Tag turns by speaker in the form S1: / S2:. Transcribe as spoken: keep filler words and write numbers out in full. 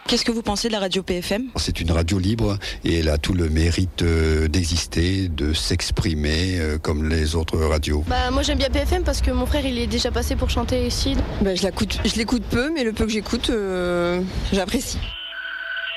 S1: Qu'est-ce que vous pensez de la radio P F M ?
S2: C'est une radio libre et elle a tout le mérite euh, d'exister, de s'exprimer euh, comme les autres radios.
S3: Bah moi j'aime bien P F M parce que mon frère il est déjà passé pour chanter ici.
S4: Bah, je l'écoute, je l'écoute peu, mais le peu que j'écoute, euh, j'apprécie.